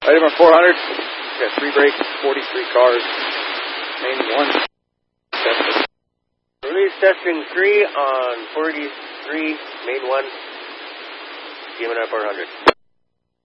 Item number 400. Got 3 brakes, 43 cars. Main 1. Testing. Release testing 3 on 43, main 1. GMNR 400.